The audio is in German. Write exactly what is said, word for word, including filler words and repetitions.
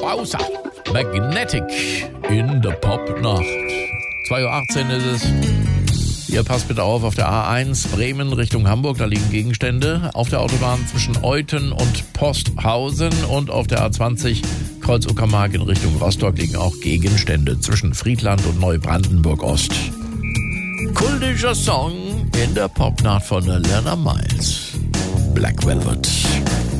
Außer Magnetic in der Popnacht. zwei Uhr achtzehn ist es. Ihr passt bitte auf, auf der A eins Bremen Richtung Hamburg, da liegen Gegenstände. Auf der Autobahn zwischen Euthen und Posthausen und auf der A zwanzig Kreuz Uckermark in Richtung Rostock liegen auch Gegenstände zwischen Friedland und Neubrandenburg Ost. Kultischer Song in der Popnacht von Alana Miles. Black Velvet.